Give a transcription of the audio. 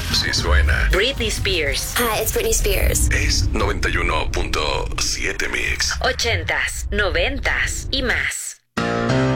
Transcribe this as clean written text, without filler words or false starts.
Sí suena. Britney Spears. Hi, it's Britney Spears. Es 91.7 Mix. 80s, 90s y más.